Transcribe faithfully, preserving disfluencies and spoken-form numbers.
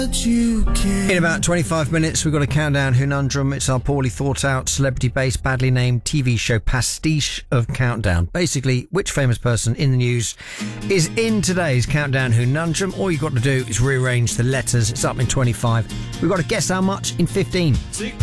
In about twenty-five minutes, we've got a countdown conundrum. It's our poorly thought out, celebrity-based, badly named T V show pastiche of Countdown. Basically, which famous person in the news is in today's Countdown conundrum? All you've got to do is rearrange the letters. It's up in twenty-five. We've got to guess how much in fifteen.